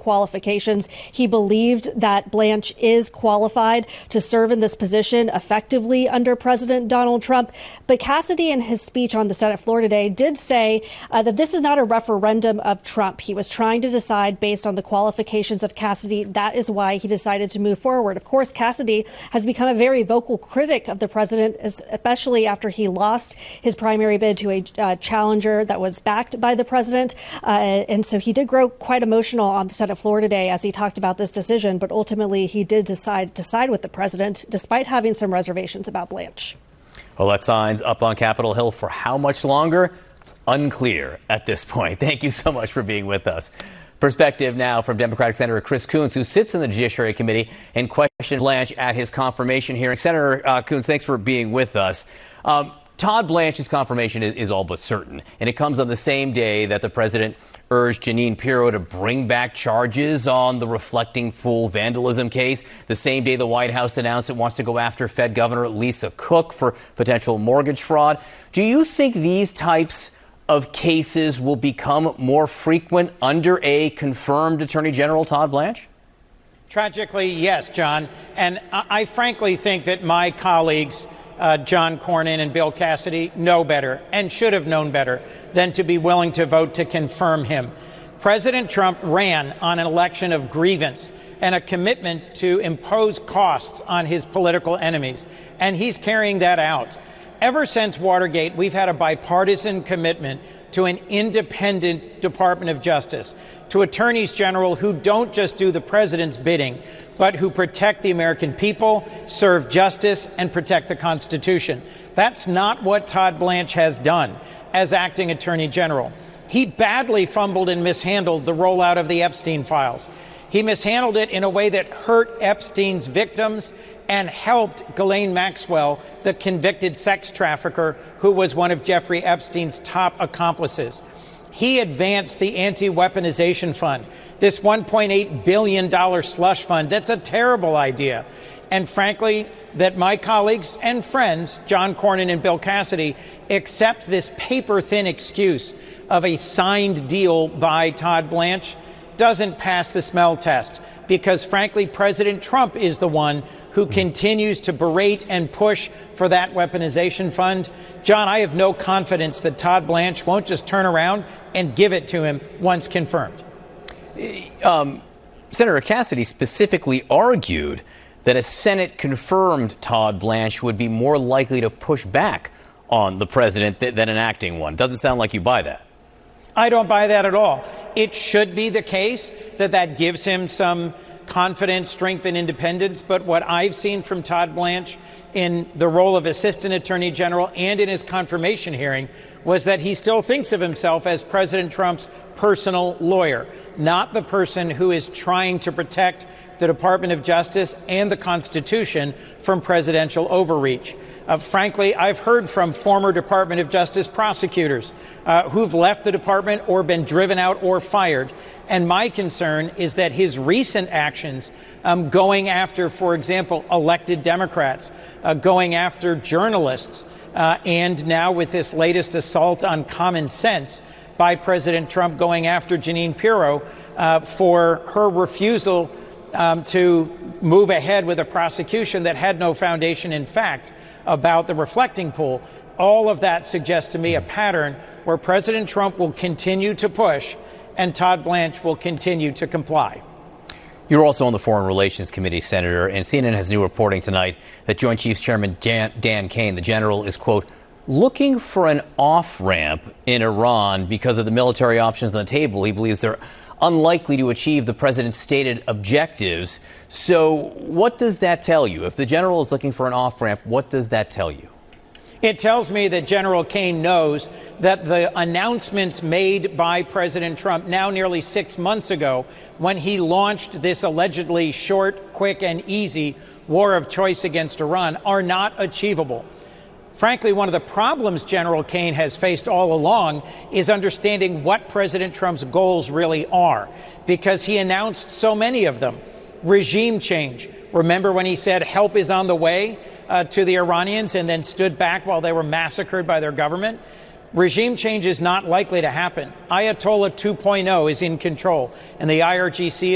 qualifications. He believed that Blanche is qualified to serve in this position effectively under President Donald Trump. But Cassidy, in his speech on the Senate floor today, did say that this is not a referendum of Trump. He was trying to decide based on the qualifications of Cassidy. That is why he decided to move forward. Of course, Cassidy has become a very vocal critic of the president, especially after he lost his primary bid to a challenger that was backed by the president. And so he did grow quite emotional on the Senate floor today as he talked about this decision. But ultimately, he did decide to side with the president, despite having some reservations about Blanche. Well, that sign's up on Capitol Hill for how much longer? Unclear at this point. Thank you so much for being with us. Perspective now from Democratic Senator Chris Coons, who sits in the Judiciary Committee and questioned Blanche at his confirmation hearing. Senator Coons, thanks for being with us. Todd Blanche's confirmation is all but certain, and it comes on the same day that the president urged Jeanine Pirro to bring back charges on the reflecting pool vandalism case, the same day the White House announced it wants to go after Fed Governor Lisa Cook for potential mortgage fraud. Do you think these types of cases will become more frequent under a confirmed Attorney General Todd Blanche? Tragically, yes, John. And I frankly think that my colleagues, John Cornyn and Bill Cassidy, know better and should have known better than to be willing to vote to confirm him. President Trump ran on an election of grievance and a commitment to impose costs on his political enemies, and he's carrying that out. Ever since Watergate, we've had a bipartisan commitment to an independent Department of Justice, to attorneys general who don't just do the president's bidding, but who protect the American people, serve justice, and protect the Constitution. That's not what Todd Blanche has done as acting attorney general. He badly fumbled and mishandled the rollout of the Epstein files. He mishandled it in a way that hurt Epstein's victims and helped Ghislaine Maxwell, the convicted sex trafficker who was one of Jeffrey Epstein's top accomplices. He advanced the anti-weaponization fund, this $1.8 billion slush fund. That's a terrible idea. And frankly, that my colleagues and friends, John Cornyn and Bill Cassidy, accept this paper-thin excuse of a signed deal by Todd Blanche doesn't pass the smell test, because frankly, President Trump is the one who continues to berate and push for that weaponization fund. John, I have no confidence that Todd Blanche won't just turn around and give it to him once confirmed. Senator Cassidy specifically argued that a Senate-confirmed Todd Blanche would be more likely to push back on the president than an acting one. Doesn't sound like you buy that. I don't buy that at all. It should be the case that that gives him some confidence, strength, and independence. But what I've seen from Todd Blanche in the role of Assistant Attorney General and in his confirmation hearing was that he still thinks of himself as President Trump's personal lawyer, not the person who is trying to protect the Department of Justice and the Constitution from presidential overreach. Frankly, I've heard from former Department of Justice prosecutors who've left the department or been driven out or fired. And my concern is that his recent actions going after, for example, elected Democrats, going after journalists, and now with this latest assault on common sense by President Trump going after Jeanine Pirro for her refusal to move ahead with a prosecution that had no foundation in fact about the reflecting pool. All of that suggests to me a pattern where President Trump will continue to push and Todd Blanche will continue to comply. You're also on the Foreign Relations Committee, Senator, and CNN has new reporting tonight that Joint Chiefs Chairman Dan Kane, the general, is, quote, looking for an off-ramp in Iran because of the military options on the table. He believes they're unlikely to achieve the president's stated objectives. So what does that tell you? If the general is looking for an off-ramp, what does that tell you? It tells me that General Kane knows that the announcements made by President Trump now nearly 6 months ago, when he launched this allegedly short, quick, and easy war of choice against Iran, are not achievable. Frankly, one of the problems General Kane has faced all along is understanding what President Trump's goals really are, because he announced so many of them. Regime change. Remember when he said help is on the way to the Iranians and then stood back while they were massacred by their government? Regime change is not likely to happen. Ayatollah 2.0 is in control, and the IRGC